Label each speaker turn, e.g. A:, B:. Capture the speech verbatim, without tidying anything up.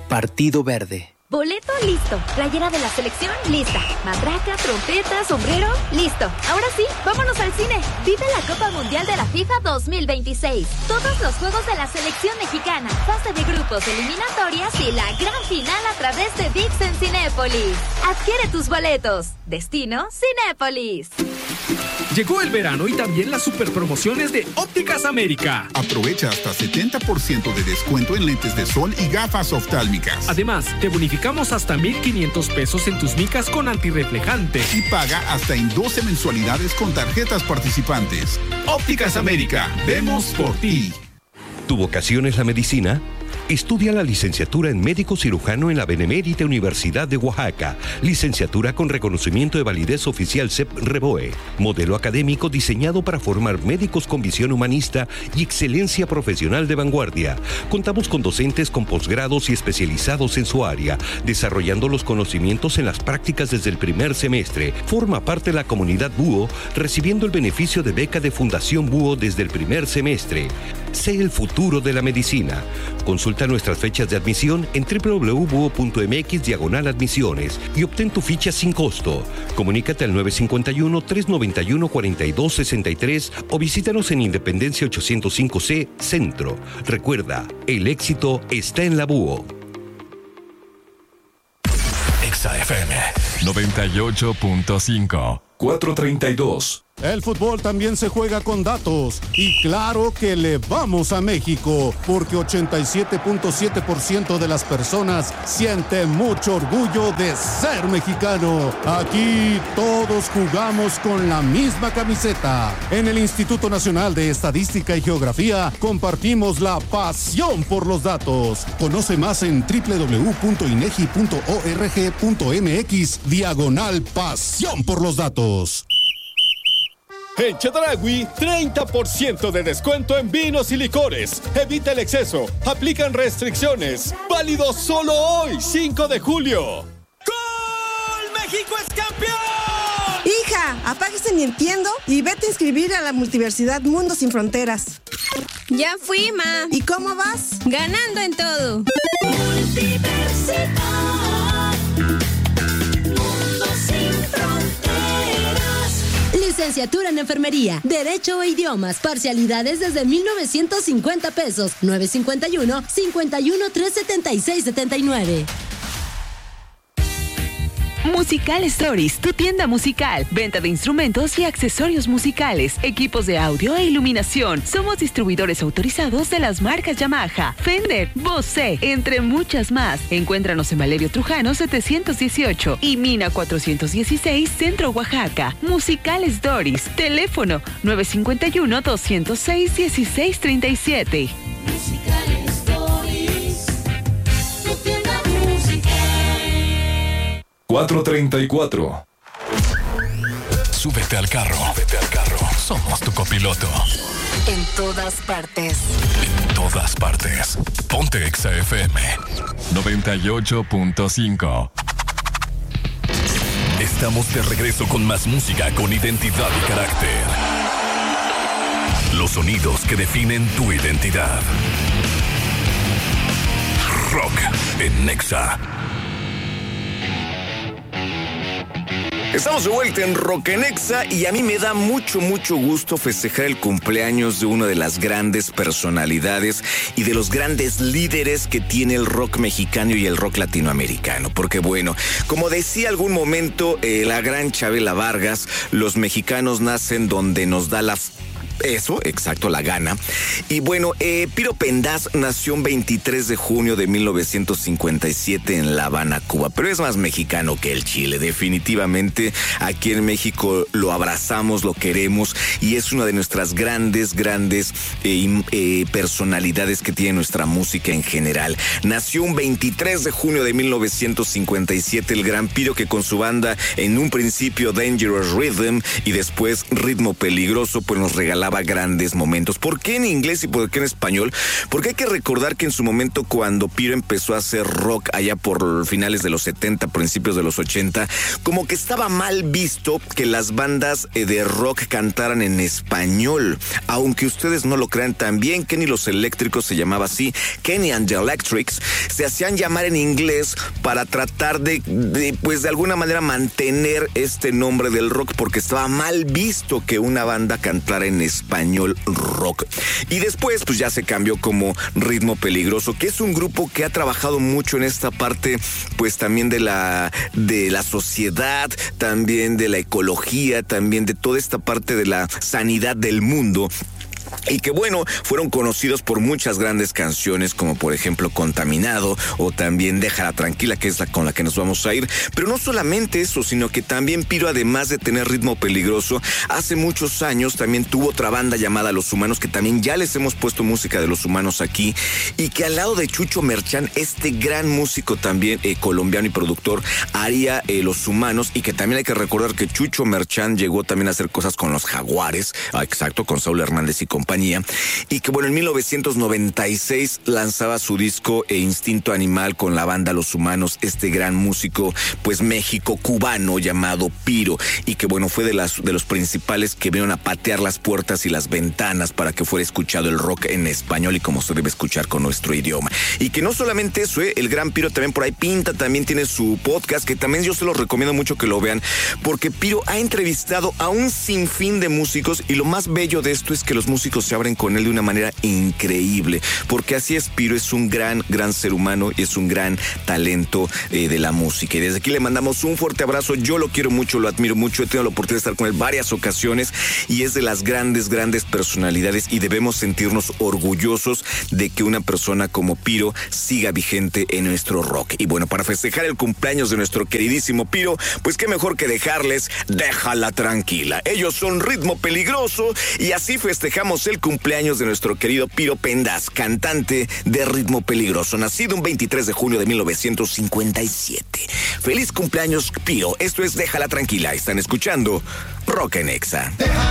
A: Partido Verde.
B: Boleto listo, playera de la selección lista, matraca, trompeta, sombrero, listo. Ahora sí, vámonos al cine. Vive la Copa Mundial de la FIFA dos mil veintiséis. Todos los juegos de la selección mexicana, fase de grupos, eliminatorias y la gran final a través de V I X en Cinépolis. Adquiere tus boletos. Destino Cinépolis.
C: Llegó el verano y también las superpromociones de Ópticas América.
D: Aprovecha hasta setenta por ciento de descuento en lentes de sol y gafas oftálmicas.
C: Además, te bonificamos hasta mil quinientos pesos en tus micas con antirreflejante.
D: Y paga hasta en doce mensualidades con tarjetas participantes. Ópticas América, vemos por ti.
E: ¿Tu vocación es la medicina? Estudia la licenciatura en médico cirujano en la Benemérita Universidad de Oaxaca. Licenciatura con reconocimiento de validez oficial C E P Reboe. Modelo académico diseñado para formar médicos con visión humanista y excelencia profesional de vanguardia. Contamos con docentes con posgrados y especializados en su área, desarrollando los conocimientos en las prácticas desde el primer semestre. Forma parte de la comunidad Búho, recibiendo el beneficio de beca de Fundación Búho desde el primer semestre. Sé el futuro de la medicina. Consulta nuestras fechas de admisión en doble u doble u doble u punto búho punto eme equis diagonal admisiones y obtén tu ficha sin costo. Comunícate al nueve cinco uno, tres nueve uno, cuatro dos seis tres o visítanos en Independencia ochocientos cinco C, Centro. Recuerda, el éxito está en la Búho.
F: Exa F M noventa y ocho punto cinco. cuatro treinta y dos.
G: El fútbol también se juega con datos y claro que le vamos a México porque ochenta y siete punto siete por ciento de las personas siente mucho orgullo de ser mexicano. Aquí todos jugamos con la misma camiseta. En el Instituto Nacional de Estadística y Geografía compartimos la pasión por los datos. Conoce más en doble u doble u doble u punto inegi punto org punto mx diagonal pasión por los datos.
H: En Chedraui, treinta por ciento de descuento en vinos y licores. Evita el exceso. Aplican restricciones. Válido solo hoy, cinco de julio.
I: ¡Gol! ¡México es campeón! Hija, apáguese ni entiendo y vete a inscribir a la Multiversidad Mundo Sin Fronteras.
J: Ya fui, ma.
I: ¿Y cómo vas?
J: Ganando en todo.
K: Multiversidad. Mundo Sin Fronteras.
L: Licenciatura en Enfermería, Derecho e Idiomas, parcialidades desde mil novecientos cincuenta pesos, nueve cinco uno, cinco uno, tres siete seis, siete nueve.
M: Musical Stories, tu tienda musical. Venta de instrumentos y accesorios musicales, equipos de audio e iluminación. Somos distribuidores autorizados de las marcas Yamaha, Fender, Bose, entre muchas más. Encuéntranos en Valerio Trujano setecientos dieciocho y Mina cuatrocientos dieciséis, Centro Oaxaca. Musical Stories, teléfono nueve cinco uno, dos cero seis, uno seis tres siete.
K: Musical Stories, tu tienda musical.
F: cuatro treinta y cuatro. Súbete al carro. Súbete al carro. Somos tu copiloto.
L: En todas partes.
F: En todas partes. Ponte Exa F M noventa y ocho punto cinco. Estamos de regreso con más música con identidad y carácter. Los sonidos que definen tu identidad. Rock en Exa.
N: Estamos de vuelta en Rock en Exa y a mí me da mucho, mucho gusto festejar el cumpleaños de una de las grandes personalidades y de los grandes líderes que tiene el rock mexicano y el rock latinoamericano. Porque bueno, como decía algún momento eh, la gran Chabela Vargas, los mexicanos nacen donde nos da la... Eso, exacto, la gana. Y bueno, eh, Piro Pendaz nació un veintitrés de junio de mil novecientos cincuenta y siete en La Habana, Cuba, pero es más mexicano que el Chile, definitivamente. Aquí en México lo abrazamos, lo queremos y es una de nuestras grandes, grandes eh, eh, personalidades que tiene nuestra música en general. Nació un veintitrés de junio de mil novecientos cincuenta y siete el gran Piro, que con su banda en un principio Dangerous Rhythm y después Ritmo Peligroso, pues nos regalaba regalaba grandes momentos. ¿Por qué en inglés y por qué en español? Porque hay que recordar que en su momento cuando Piro empezó a hacer rock allá por finales de los setenta, principios de los ochenta, como que estaba mal visto que las bandas de rock cantaran en español. Aunque ustedes no lo crean, también Kenny los Eléctricos se llamaba así, Kenny and the Electrics, se hacían llamar en inglés para tratar de, de pues de alguna manera mantener este nombre del rock, porque estaba mal visto que una banda cantara en español rock. Y después pues ya se cambió como Ritmo Peligroso, que es un grupo que ha trabajado mucho en esta parte pues también de la de la sociedad, también de la ecología, también de toda esta parte de la sanidad del mundo. Y que bueno, fueron conocidos por muchas grandes canciones, como por ejemplo Contaminado, o también Déjala Tranquila, que es la con la que nos vamos a ir. Pero no solamente eso, sino que también Piro, además de tener Ritmo Peligroso, hace muchos años también tuvo otra banda llamada Los Humanos, que también ya les hemos puesto música de Los Humanos aquí, y que al lado de Chucho Merchán, este gran músico también eh, colombiano y productor, haría eh, Los Humanos, y que también hay que recordar que Chucho Merchán llegó también a hacer cosas con los Jaguares, ah, exacto, con Saúl Hernández y compañía, y que bueno, en mil novecientos noventa y seis lanzaba su disco e Instinto Animal con la banda Los Humanos, este gran músico pues México-cubano llamado Piro, y que bueno, fue de las de los principales que vinieron a patear las puertas y las ventanas para que fuera escuchado el rock en español y como se debe escuchar con nuestro idioma. Y que no solamente eso, ¿eh? El gran Piro también por ahí pinta, también tiene su podcast, que también yo se los recomiendo mucho que lo vean, porque Piro ha entrevistado a un sinfín de músicos, y lo más bello de esto es que los músicos se abren con él de una manera increíble, porque así es Piro, es un gran, gran ser humano y es un gran talento eh, de la música. Y desde aquí le mandamos un fuerte abrazo, yo lo quiero mucho, lo admiro mucho, he tenido la oportunidad de estar con él varias ocasiones y es de las grandes, grandes personalidades y debemos sentirnos orgullosos de que una persona como Piro siga vigente en nuestro rock. Y bueno, para festejar el cumpleaños de nuestro queridísimo Piro, pues qué mejor que dejarles Déjala Tranquila. Ellos son Ritmo Peligroso y así festejamos el cumpleaños de nuestro querido Piro Pendas, cantante de Ritmo Peligroso, nacido un veintitrés de junio de mil novecientos cincuenta y siete. Feliz cumpleaños, Piro. Esto es Déjala Tranquila. Están escuchando Rock en Exa.